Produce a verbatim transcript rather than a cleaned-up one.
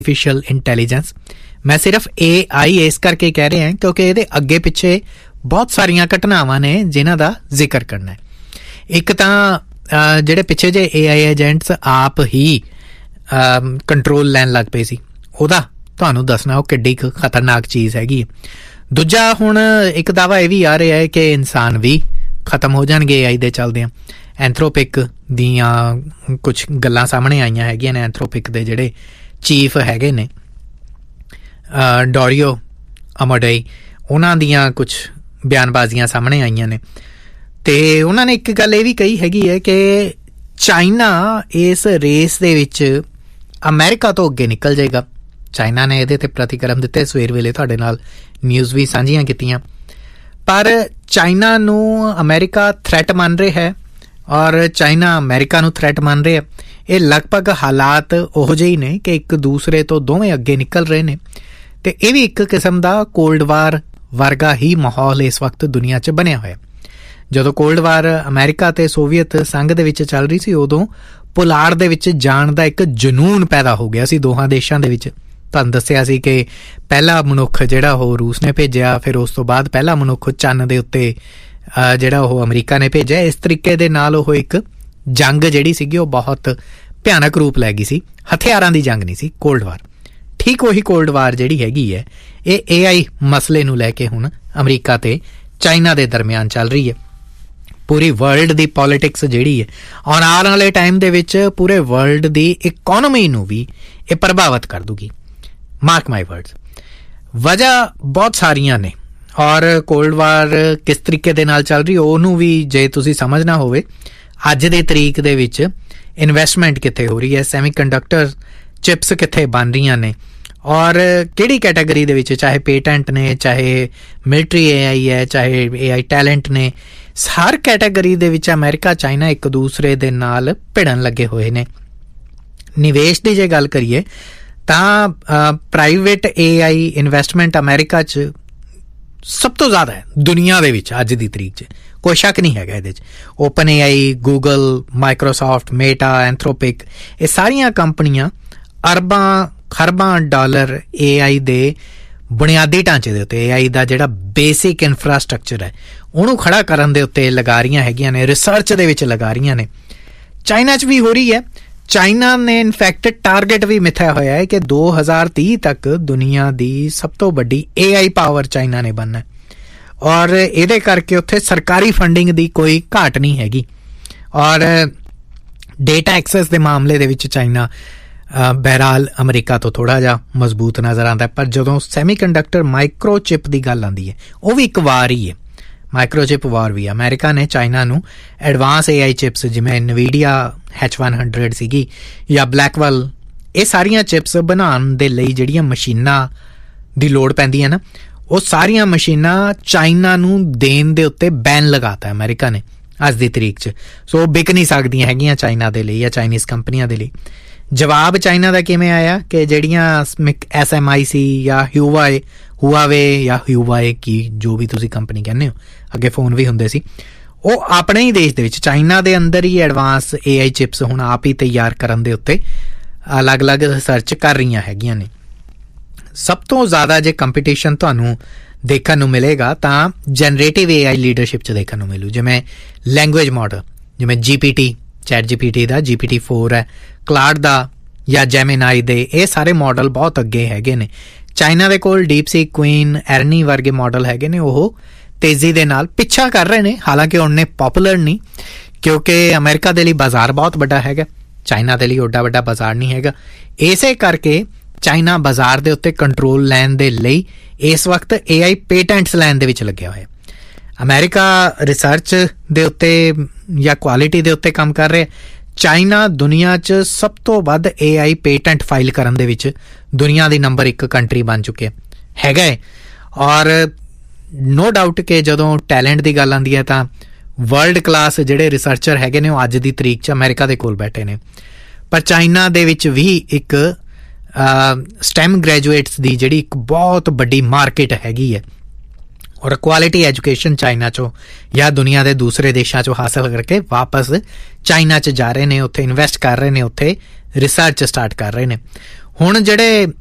Artificial intelligence. ਮੈਂ ਸਿਰਫ ਏ ਆਈ ਇਸ ਕਰਕੇ ਕਹਿ ਰਿਹਾ ਕਿਉਂਕਿ ਇਹਦੇ ਅੱਗੇ ਪਿੱਛੇ ਬਹੁਤ ਸਾਰੀਆਂ ਘਟਨਾਵਾਂ ਨੇ ਜਿਨ੍ਹਾਂ ਦਾ ਜ਼ਿਕਰ ਕਰਨਾ ਹੈ। ਇੱਕ ਤਾਂ ਜਿਹੜੇ ਪਿੱਛੇ ਜੇ ਏ ਆਈ ਏਜੰਟਸ ਆਪ ਹੀ ਕੰਟਰੋਲ ਲੈਣ ਲੱਗ ਪਏ ਸੀ, ਉਹਦਾ ਤੁਹਾਨੂੰ ਦੱਸਣਾ ਉਹ ਕਿੱਡੀ ਕੁ ਖਤਰਨਾਕ ਚੀਜ਼ ਹੈਗੀ। ਦੂਜਾ ਹੁਣ ਇੱਕ ਦਾਵਾ ਇਹ ਵੀ ਆ ਰਿਹਾ ਹੈ ਕਿ ਇਨਸਾਨ ਵੀ ਖਤਮ ਹੋ ਜਾਣਗੇ ਏ ਆਈ ਦੇ ਚੱਲਦਿਆਂ। ਐਂਥਰੋਪਿਕ ਦੀਆਂ ਕੁਛ ਗੱਲਾਂ ਸਾਹਮਣੇ ਆਈਆਂ ਹੈਗੀਆਂ ਨੇ। ਐਂਥਰੋਪਿਕ ਦੇ ਜਿਹੜੇ ਚੀਫ ਹੈਗੇ ਨੇ ਡੋਰੀਓ ਅਮੋਡਈ, ਉਹਨਾਂ ਦੀਆਂ ਕੁਛ ਬਿਆਨਬਾਜ਼ੀਆਂ ਸਾਹਮਣੇ ਆਈਆਂ ਨੇ ਅਤੇ ਉਹਨਾਂ ਨੇ ਇੱਕ ਗੱਲ ਇਹ ਵੀ ਕਹੀ ਹੈਗੀ ਹੈ ਕਿ ਚਾਈਨਾ ਇਸ ਰੇਸ ਦੇ ਵਿੱਚ ਅਮਰੀਕਾ ਤੋਂ ਅੱਗੇ ਨਿਕਲ ਜਾਏਗਾ। ਚਾਈਨਾ ਨੇ ਇਹਦੇ 'ਤੇ ਪ੍ਰਤੀਕਰਮ ਦਿੱਤੇ, ਸਵੇਰ ਵੇਲੇ ਤੁਹਾਡੇ ਨਾਲ ਨਿਊਜ਼ ਵੀ ਸਾਂਝੀਆਂ ਕੀਤੀਆਂ। ਪਰ ਚਾਈਨਾ ਨੂੰ ਅਮਰੀਕਾ ਥ੍ਰੈਟ ਮੰਨ ਰਿਹਾ ਹੈ ਔਰ ਚਾਈਨਾ ਅਮਰੀਕਾ ਨੂੰ ਥ੍ਰੈਟ ਮੰਨ ਰਿਹਾ। ਇਹ ਲਗਭਗ ਹਾਲਾਤ ਉਹੋ ਜਿਹੇ ਹੀ ਨੇ ਕਿ ਇੱਕ ਦੂਸਰੇ ਤੋਂ ਦੋਵੇਂ ਅੱਗੇ ਨਿਕਲ ਰਹੇ ਨੇ ਅਤੇ ਇਹ ਵੀ ਇੱਕ ਕਿਸਮ ਦਾ ਕੋਲਡ ਵਾਰ ਵਰਗਾ ਹੀ ਮਾਹੌਲ ਇਸ ਵਕਤ ਦੁਨੀਆ 'ਚ ਬਣਿਆ ਹੋਇਆ। ਜਦੋਂ ਕੋਲਡ ਵਾਰ ਅਮਰੀਕਾ ਅਤੇ ਸੋਵੀਅਤ ਸੰਘ ਦੇ ਵਿੱਚ ਚੱਲ ਰਹੀ ਸੀ, ਉਦੋਂ ਪੁਲਾੜ ਦੇ ਵਿੱਚ ਜਾਣ ਦਾ ਇੱਕ ਜਨੂੰਨ ਪੈਦਾ ਹੋ ਗਿਆ ਸੀ ਦੋਹਾਂ ਦੇਸ਼ਾਂ ਦੇ ਵਿੱਚ। ਤੁਹਾਨੂੰ ਦੱਸਿਆ ਸੀ ਕਿ ਪਹਿਲਾ ਮਨੁੱਖ ਜਿਹੜਾ ਉਹ ਰੂਸ ਨੇ ਭੇਜਿਆ, ਫਿਰ ਉਸ ਤੋਂ ਬਾਅਦ ਪਹਿਲਾ ਮਨੁੱਖ ਚੰਨ ਦੇ ਉੱਤੇ ਜਿਹੜਾ ਉਹ ਅਮਰੀਕਾ ਨੇ ਭੇਜਿਆ। ਇਸ ਤਰੀਕੇ ਦੇ ਨਾਲ ਉਹ ਇੱਕ ਜੰਗ ਜਿਹੜੀ ਸੀਗੀ ਉਹ ਬਹੁਤ ਭਿਆਨਕ ਰੂਪ ਲੈ ਗਈ ਸੀ। ਹਥਿਆਰਾਂ ਦੀ ਜੰਗ ਨਹੀਂ ਸੀ, ਕੋਲਡ ਵਾਰ। ਠੀਕ ਉਹੀ ਕੋਲਡ ਵਾਰ ਜਿਹੜੀ ਹੈਗੀ ਹੈ ਇਹ ਏ ਆਈ ਮਸਲੇ ਨੂੰ ਲੈ ਕੇ ਹੁਣ ਅਮਰੀਕਾ ਅਤੇ ਚਾਈਨਾ ਦੇ ਦਰਮਿਆਨ ਚੱਲ ਰਹੀ ਹੈ। ਪੂਰੀ ਵਰਲਡ ਦੀ ਪੋਲੀਟਿਕਸ ਜਿਹੜੀ ਹੈ ਔਰ ਆਉਣ ਵਾਲੇ ਟਾਈਮ ਦੇ ਵਿੱਚ ਪੂਰੇ ਵਰਲਡ ਦੀ ਇਕੋਨਮੀ ਨੂੰ ਵੀ ਇਹ ਪ੍ਰਭਾਵਿਤ ਕਰ ਦੂਗੀ। ਮਾਰਕ ਮਾਈ ਵਰਡਸ। ਵਜ੍ਹਾ ਬਹੁਤ ਸਾਰੀਆਂ ਨੇ ਔਰ ਕੋਲਡ ਵਾਰ ਕਿਸ ਤਰੀਕੇ ਦੇ ਨਾਲ ਚੱਲ ਰਹੀ ਉਹਨੂੰ ਵੀ ਜੇ ਤੁਸੀਂ ਸਮਝਣਾ ਹੋਵੇ, ਅੱਜ ਦੀ ਤਰੀਕ ਦੇ ਵਿੱਚ ਇਨਵੈਸਟਮੈਂਟ ਕਿੱਥੇ ਹੋ ਰਹੀ ਹੈ, ਸੈਮੀ ਕੰਡਕਟਰ ਚਿਪਸ ਕਿੱਥੇ ਬਣ ਰਹੀਆਂ ਨੇ ਔਰ ਕਿਹੜੀ ਕੈਟਾਗਰੀ ਦੇ ਵਿੱਚ, ਚਾਹੇ ਪੇਟੈਂਟ ਨੇ, ਚਾਹੇ ਮਿਲਟਰੀ ਏ ਆਈ ਹੈ, ਚਾਹੇ ਏ ਆਈ ਟੈਲੈਂਟ ਨੇ, ਹਰ ਕੈਟਾਗਰੀ ਦੇ ਵਿੱਚ ਅਮਰੀਕਾ ਚਾਈਨਾ ਇੱਕ ਦੂਸਰੇ ਦੇ ਨਾਲ ਭਿੜਨ ਲੱਗੇ ਹੋਏ ਨੇ। ਨਿਵੇਸ਼ ਦੀ ਜੇ ਗੱਲ ਕਰੀਏ ਤਾਂ ਪ੍ਰਾਈਵੇਟ ਏ ਆਈ ਇਨਵੈਸਟਮੈਂਟ ਅਮਰੀਕਾ 'ਚ ਸਭ ਤੋਂ ਜ਼ਿਆਦਾ ਹੈ ਦੁਨੀਆ ਦੇ ਵਿੱਚ ਅੱਜ ਦੀ ਤਰੀਕ 'ਚ, ਕੋਈ ਸ਼ੱਕ ਨਹੀਂ ਹੈਗਾ ਇਹਦੇ 'ਚ। ਓਪਨ ਏ ਆਈ, ਗੂਗਲ, ਮਾਈਕਰੋਸਾਫਟ, ਮੇਟਾ, ਐਂਥਰੋਪਿਕ, ਇਹ ਸਾਰੀਆਂ ਕੰਪਨੀਆਂ ਅਰਬਾਂ ਖਰਬਾਂ ਡਾਲਰ ਏ ਆਈ ਦੇ ਬੁਨਿਆਦੀ ਢਾਂਚੇ ਦੇ ਉੱਤੇ, ਏ ਆਈ ਦਾ ਜਿਹੜਾ ਬੇਸਿਕ ਇਨਫਰਾਸਟਰਕਚਰ ਹੈ ਉਹਨੂੰ ਖੜਾ ਕਰਨ ਦੇ ਉੱਤੇ ਲਗਾ ਰਹੀਆਂ ਹੈਗੀਆਂ ਨੇ, ਰਿਸਰਚ ਦੇ ਵਿੱਚ ਲਗਾ ਰਹੀਆਂ ਨੇ। ਚਾਈਨਾ 'ਚ ਵੀ ਹੋ ਰਹੀ ਹੈ। ਚਾਈਨਾ ਨੇ ਇਨਫੈਕਟ ਟਾਰਗੇਟ ਵੀ ਮਿਥਿਆ ਹੋਇਆ ਹੈ ਕਿ ਦੋ ਹਜ਼ਾਰ ਤੀਹ ਤੱਕ ਦੁਨੀਆ ਦੀ ਸਭ ਤੋਂ ਵੱਡੀ ਏ ਆਈ ਪਾਵਰ ਚਾਈਨਾ ਨੇ ਬਣਨਾ ਔਰ ਇਹਦੇ ਕਰਕੇ ਉੱਥੇ ਸਰਕਾਰੀ ਫੰਡਿੰਗ ਦੀ ਕੋਈ ਘਾਟ ਨਹੀਂ ਹੈਗੀ ਔਰ ਡੇਟਾ ਐਕਸੈਸ ਦੇ ਮਾਮਲੇ ਦੇ ਵਿੱਚ ਚਾਈਨਾ ਬਹਿਰਾਲ ਅਮਰੀਕਾ ਤੋਂ ਥੋੜ੍ਹਾ ਜਿਹਾ ਮਜ਼ਬੂਤ ਨਜ਼ਰ ਆਉਂਦਾ। ਪਰ ਜਦੋਂ ਸੈਮੀ ਕੰਡਕਟਰ ਮਾਈਕਰੋ ਚਿਪ ਦੀ ਗੱਲ ਆਉਂਦੀ ਹੈ, ਉਹ ਵੀ ਇੱਕ ਵਾਰ ਹੀ ਹੈ। ਮਾਈਕਰੋ ਚਿਪ ਵਾਰ ਵੀ ਅਮਰੀਕਾ ਨੇ ਚਾਈਨਾ ਨੂੰ ਐਡਵਾਂਸ ਏ ਆਈ ਚਿਪਸ ਜਿਵੇਂ ਨਵੀਡੀਆ ਐਚ ਵਨ ਹੰਡਰਡ ਸੀਗੀ ਜਾਂ ਬਲੈਕਵੈਲ, ਇਹ ਸਾਰੀਆਂ ਚਿਪਸ ਬਣਾਉਣ ਦੇ ਲਈ ਜਿਹੜੀਆਂ ਮਸ਼ੀਨਾਂ ਦੀ ਲੋੜ ਪੈਂਦੀ ਹੈ ਨਾ, ਉਹ ਸਾਰੀਆਂ ਮਸ਼ੀਨਾਂ ਚਾਈਨਾ ਨੂੰ ਦੇਣ ਦੇ ਉੱਤੇ ਬੈਨ ਲਗਾਤਾ ਅਮਰੀਕਾ ਨੇ ਅੱਜ ਦੀ ਤਰੀਕ 'ਚ। ਸੋ ਉਹ ਵਿਕ ਨਹੀਂ ਸਕਦੀਆਂ ਹੈਗੀਆਂ ਚਾਈਨਾ ਦੇ ਲਈ ਜਾਂ ਚਾਈਨੀਜ਼ ਕੰਪਨੀਆਂ ਦੇ ਲਈ। ਜਵਾਬ ਚਾਈਨਾ ਦਾ ਕਿਵੇਂ ਆਇਆ ਕਿ ਜਿਹੜੀਆਂ ਐਸ ਐਮ ਆਈ ਸੀ ਜਾਂ ਹਿਊਵਾਏ ਹੁਆਵੇ ਜਾਂ ਹਿਊਵਾਏ ਕੀ ਜੋ ਵੀ ਤੁਸੀਂ ਕੰਪਨੀ ਕਹਿੰਦੇ ਹੋ, ਅੱਗੇ ਫੋਨ ਵੀ ਹੁੰਦੇ ਸੀ, ਉਹ ਆਪਣੇ ਹੀ ਦੇਸ਼ ਦੇ ਵਿੱਚ ਚਾਈਨਾ ਦੇ ਅੰਦਰ ਹੀ ਐਡਵਾਂਸ ਏ ਆਈ ਚਿਪਸ ਹੁਣ ਆਪ ਹੀ ਤਿਆਰ ਕਰਨ ਦੇ ਉੱਤੇ ਅਲੱਗ-ਅਲੱਗ ਰਿਸਰਚ ਕਰ ਰਹੀਆਂ ਹੈਗੀਆਂ ਨੇ। ਸਭ ਤੋਂ ਜ਼ਿਆਦਾ ਜੇ ਕੰਪੀਟੀਸ਼ਨ ਤੁਹਾਨੂੰ ਦੇਖਣ ਨੂੰ ਮਿਲੇਗਾ ਤਾਂ ਜਨਰੇਟਿਵ ਏ ਆਈ ਲੀਡਰਸ਼ਿਪ 'ਚ ਦੇਖਣ ਨੂੰ ਮਿਲੂ, ਜਿਵੇਂ ਲੈਂਗੁਏਜ ਮਾਡਲ, ਜਿਵੇਂ ਜੀ ਪੀ ਟੀ, ਚੈਟ ਜੀ ਪੀ ਟੀ ਦਾ ਜੀ ਪੀ ਟੀ ਫੋਰ ਹੈ, ਕਲਾਡ ਦਾ ਜਾਂ ਜੈਮੀਨਾਈ ਦੇ, ਇਹ ਸਾਰੇ ਮਾਡਲ ਬਹੁਤ ਅੱਗੇ ਹੈਗੇ ਨੇ। ਚਾਈਨਾ ਦੇ ਕੋਲ ਡੀਪਸੀਕ, ਕੁਈਨ, ਐਰਨੀ ਵਰਗੇ ਮਾਡਲ ਹੈਗੇ ਨੇ, ਉਹ ਤੇਜ਼ੀ ਦੇ ਨਾਲ ਪਿੱਛਾ ਕਰ ਰਹੇ ਨੇ। ਹਾਲਾਂਕਿ ਉਹਨੇ ਪੋਪੂਲਰ ਨਹੀਂ ਕਿਉਂਕਿ ਅਮਰੀਕਾ ਦੇ ਲਈ ਬਾਜ਼ਾਰ ਬਹੁਤ ਵੱਡਾ ਹੈਗਾ, ਚਾਈਨਾ ਦੇ ਲਈ ਓਡਾ ਵੱਡਾ ਬਾਜ਼ਾਰ ਨਹੀਂ ਹੈਗਾ। ਇਸੇ ਕਰਕੇ ਚਾਈਨਾ ਬਾਜ਼ਾਰ ਦੇ ਉੱਤੇ ਕੰਟਰੋਲ ਲੈਣ ਦੇ ਲਈ ਇਸ ਵਕਤ ਏ ਆਈ ਪੇਟੈਂਟਸ ਲੈਣ ਦੇ ਵਿੱਚ ਲੱਗਿਆ ਹੋਇਆ। ਅਮਰੀਕਾ ਰਿਸਰਚ ਦੇ ਉੱਤੇ ਜਾਂ ਕੁਆਲਿਟੀ ਦੇ ਉੱਤੇ ਕੰਮ ਕਰ ਰਿਹਾ। ਚਾਈਨਾ ਦੁਨੀਆ 'ਚ ਸਭ ਤੋਂ ਵੱਧ ਏ ਆਈ ਪੇਟੈਂਟ ਫਾਈਲ ਕਰਨ ਦੇ ਵਿੱਚ ਦੁਨੀਆ ਦੀ ਨੰਬਰ ਇੱਕ ਕੰਟਰੀ ਬਣ ਚੁੱਕਿਆ ਹੈਗਾ ਹੈ ਔਰ ਨੋ ਡਾਊਟ ਕਿ ਜਦੋਂ ਟੈਲੈਂਟ ਦੀ ਗੱਲ ਆਉਂਦੀ ਹੈ ਤਾਂ ਵਰਲਡ ਕਲਾਸ ਜਿਹੜੇ ਰਿਸਰਚਰ ਹੈਗੇ ਨੇ ਉਹ ਅੱਜ ਦੀ ਤਰੀਕ 'ਚ ਅਮਰੀਕਾ ਦੇ ਕੋਲ ਬੈਠੇ ਨੇ। ਪਰ ਚਾਈਨਾ ਦੇ ਵਿੱਚ ਵੀ ਇੱਕ ਸਟੈਮ ਗ੍ਰੈਜੂਏਟਸ ਦੀ ਜਿਹੜੀ ਇੱਕ ਬਹੁਤ ਵੱਡੀ ਮਾਰਕੀਟ ਹੈਗੀ ਹੈ ਔਰ ਕੁਆਲਿਟੀ ਐਜੂਕੇਸ਼ਨ ਚਾਈਨਾ 'ਚੋਂ ਜਾਂ ਦੁਨੀਆ ਦੇ ਦੂਸਰੇ ਦੇਸ਼ਾਂ 'ਚੋਂ ਹਾਸਲ ਕਰਕੇ ਵਾਪਸ ਚਾਈਨਾ 'ਚ ਜਾ ਰਹੇ ਨੇ, ਉੱਥੇ ਇਨਵੈਸਟ ਕਰ ਰਹੇ ਨੇ, ਉੱਥੇ ਰਿਸਰਚ ਸਟਾਰਟ ਕਰ ਰਹੇ ਨੇ। ਹੁਣ ਜਿਹੜੇ